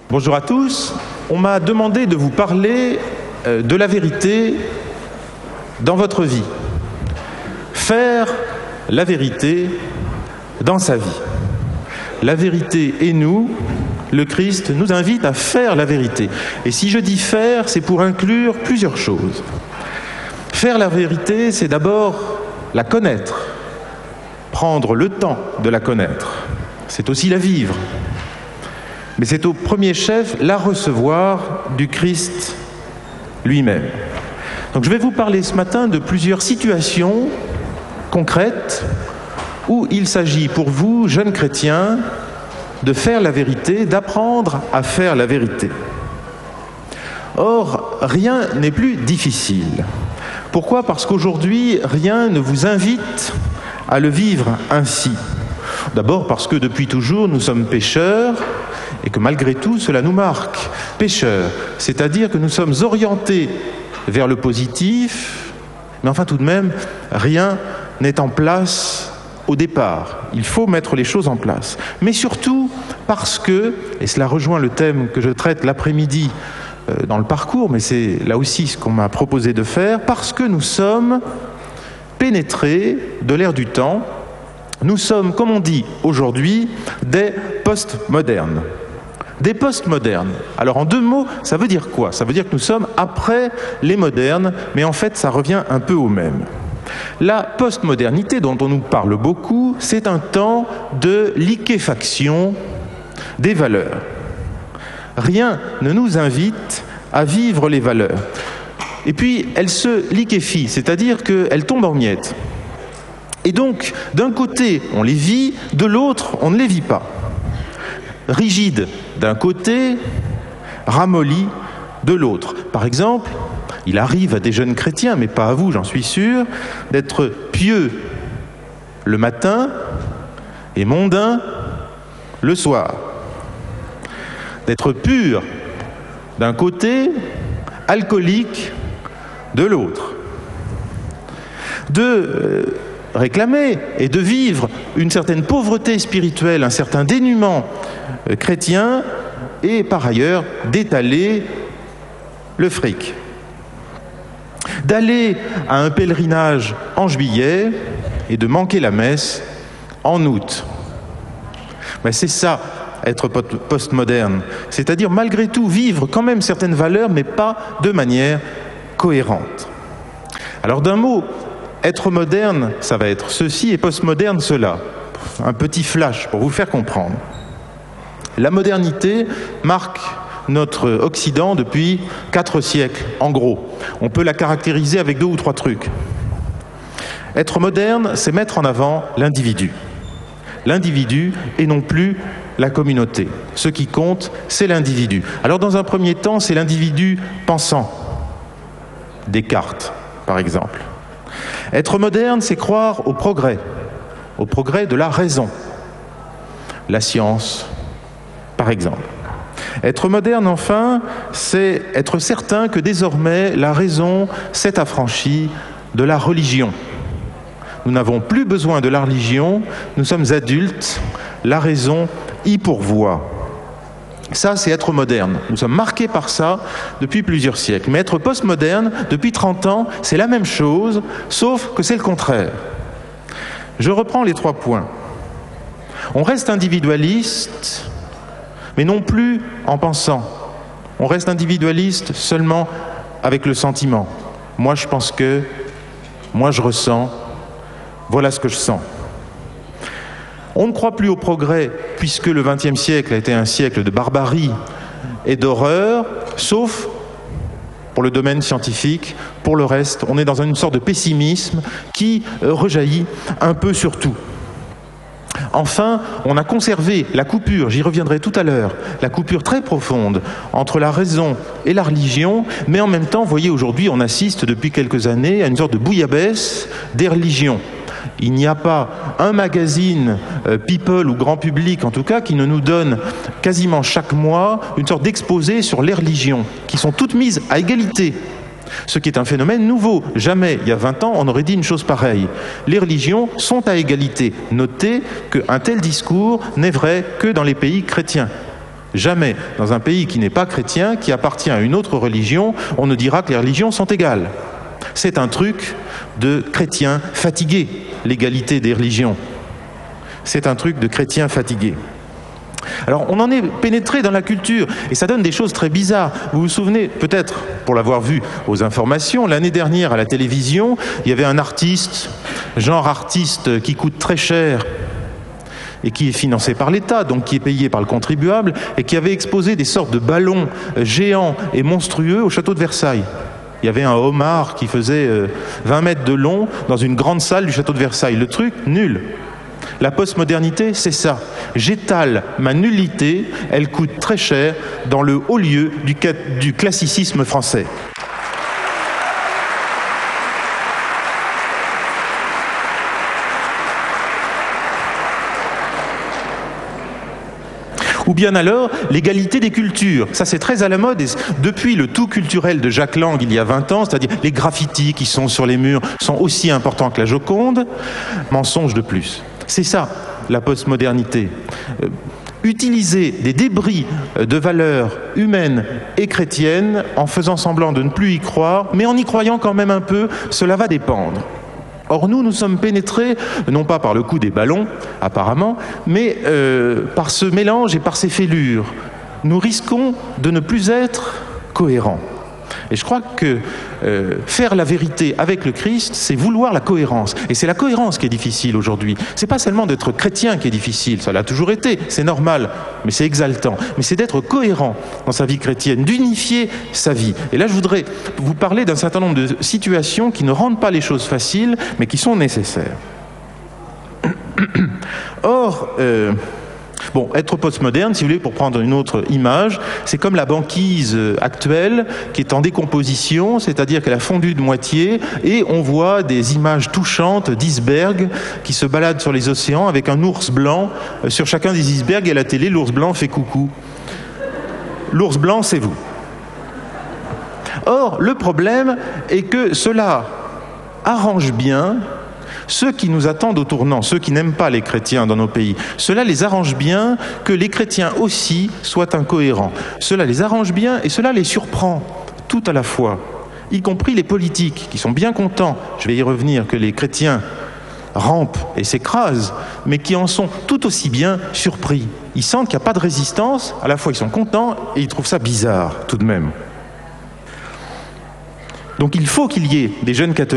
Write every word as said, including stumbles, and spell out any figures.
Bonjour à tous. On m'a demandé de vous parler euh, de la vérité dans votre vie. Faire la vérité dans sa vie. La vérité et nous, le Christ nous invite à faire la vérité. Et si je dis faire, c'est pour inclure plusieurs choses. Faire la vérité, c'est d'abord la connaître, prendre le temps de la connaître. C'est aussi la vivre. Mais c'est au premier chef la recevoir du Christ lui-même. Donc je vais vous parler ce matin de plusieurs situations concrètes où il s'agit pour vous, jeunes chrétiens, de faire la vérité, d'apprendre à faire la vérité. Or, rien n'est plus difficile. Pourquoi ? Parce qu'aujourd'hui, rien ne vous invite à le vivre ainsi. D'abord parce que depuis toujours, nous sommes pécheurs et que malgré tout, cela nous marque. Pécheurs, c'est-à-dire que nous sommes orientés vers le positif, mais enfin tout de même, rien n'est en place au départ. Il faut mettre les choses en place. Mais surtout parce que, et cela rejoint le thème que je traite l'après-midi euh, dans le parcours, mais c'est là aussi ce qu'on m'a proposé de faire, parce que nous sommes pénétrés de l'ère du temps. Nous sommes, comme on dit aujourd'hui, des postmodernes. Des postmodernes. Alors en deux mots, ça veut dire quoi ? Ça veut dire que nous sommes après les modernes, mais en fait ça revient un peu au même. La postmodernité dont on nous parle beaucoup, c'est un temps de liquéfaction des valeurs. Rien ne nous invite à vivre les valeurs. Et puis elles se liquéfient, c'est-à-dire qu'elles tombent en miettes. Et donc, d'un côté, on les vit, de l'autre, on ne les vit pas. Rigides d'un côté, ramollis de l'autre. Par exemple, il arrive à des jeunes chrétiens, mais pas à vous, j'en suis sûr, d'être pieux le matin et mondain le soir. D'être pur d'un côté, alcoolique de l'autre. De euh, réclamer et de vivre une certaine pauvreté spirituelle, un certain dénuement euh, chrétien, et par ailleurs d'étaler le fric. D'aller à un pèlerinage en juillet et de manquer la messe en août. Mais c'est ça, être postmoderne. C'est-à-dire, malgré tout, vivre quand même certaines valeurs, mais pas de manière cohérente. Alors, d'un mot, être moderne, ça va être ceci, et postmoderne, cela. Un petit flash pour vous faire comprendre. La modernité marque notre Occident depuis quatre siècles, en gros. On peut la caractériser avec deux ou trois trucs. Être moderne, c'est mettre en avant l'individu. L'individu et non plus la communauté. Ce qui compte, c'est l'individu. Alors dans un premier temps, c'est l'individu pensant. Descartes, par exemple. Être moderne, c'est croire au progrès, au progrès de la raison. La science, par exemple. Être moderne, enfin, c'est être certain que désormais, la raison s'est affranchie de la religion. Nous n'avons plus besoin de la religion, nous sommes adultes, la raison y pourvoit. Ça, c'est être moderne. Nous sommes marqués par ça depuis plusieurs siècles. Mais être postmoderne, depuis trente ans, c'est la même chose, sauf que c'est le contraire. Je reprends les trois points. On reste individualiste, mais non plus en pensant. On reste individualiste seulement avec le sentiment. Moi, je pense que, moi, je ressens, voilà ce que je sens. On ne croit plus au progrès, puisque le vingtième siècle a été un siècle de barbarie et d'horreur, sauf pour le domaine scientifique. Pour le reste, on est dans une sorte de pessimisme qui rejaillit un peu sur tout. Enfin, on a conservé la coupure, j'y reviendrai tout à l'heure, la coupure très profonde entre la raison et la religion, mais en même temps, vous voyez, aujourd'hui, on assiste depuis quelques années à une sorte de bouillabaisse des religions. Il n'y a pas un magazine euh, People ou grand public, en tout cas, qui ne nous donne quasiment chaque mois une sorte d'exposé sur les religions, qui sont toutes mises à égalité. Ce qui est un phénomène nouveau. Jamais, il y a vingt ans, on aurait dit une chose pareille. Les religions sont à égalité. Notez qu'un tel discours n'est vrai que dans les pays chrétiens. Jamais, dans un pays qui n'est pas chrétien, qui appartient à une autre religion, on ne dira que les religions sont égales. C'est un truc de chrétiens fatigués, l'égalité des religions. C'est un truc de chrétiens fatigués. Alors, on en est pénétré dans la culture, et ça donne des choses très bizarres. Vous vous souvenez, peut-être, pour l'avoir vu aux informations, l'année dernière à la télévision, il y avait un artiste, genre artiste qui coûte très cher, et qui est financé par l'État, donc qui est payé par le contribuable, et qui avait exposé des sortes de ballons géants et monstrueux au château de Versailles. Il y avait un homard qui faisait vingt mètres de long dans une grande salle du château de Versailles. Le truc, nul. La postmodernité, c'est ça. J'étale ma nullité, elle coûte très cher dans le haut lieu du, du classicisme français. Ou bien alors, l'égalité des cultures. Ça, c'est très à la mode. Et depuis le tout culturel de Jacques Lang, il y a vingt ans, c'est-à-dire les graffitis qui sont sur les murs sont aussi importants que la Joconde, mensonge de plus. C'est ça, la postmodernité. Euh, utiliser des débris de valeurs humaines et chrétiennes en faisant semblant de ne plus y croire, mais en y croyant quand même un peu, cela va dépendre. Or, nous, nous sommes pénétrés, non pas par le coup des ballons, apparemment, mais euh, par ce mélange et par ces fêlures. Nous risquons de ne plus être cohérents. Et je crois que euh, faire la vérité avec le Christ, c'est vouloir la cohérence. Et c'est la cohérence qui est difficile aujourd'hui. C'est pas seulement d'être chrétien qui est difficile, ça l'a toujours été, c'est normal, mais c'est exaltant. Mais c'est d'être cohérent dans sa vie chrétienne, d'unifier sa vie. Et là, je voudrais vous parler d'un certain nombre de situations qui ne rendent pas les choses faciles, mais qui sont nécessaires. Or, euh, Bon, être postmoderne, si vous voulez, pour prendre une autre image, c'est comme la banquise actuelle qui est en décomposition, c'est-à-dire qu'elle a fondu de moitié, et on voit des images touchantes d'icebergs qui se baladent sur les océans avec un ours blanc sur chacun des icebergs, et à la télé, l'ours blanc fait coucou. L'ours blanc, c'est vous. Or, le problème est que cela arrange bien ceux qui nous attendent au tournant, ceux qui n'aiment pas les chrétiens dans nos pays. Cela les arrange bien que les chrétiens aussi soient incohérents. Cela les arrange bien et cela les surprend tout à la fois, y compris les politiques qui sont bien contents, je vais y revenir, que les chrétiens rampent et s'écrasent, mais qui en sont tout aussi bien surpris. Ils sentent qu'il n'y a pas de résistance, à la fois ils sont contents et ils trouvent ça bizarre tout de même. Donc il faut qu'il y ait des jeunes catholiques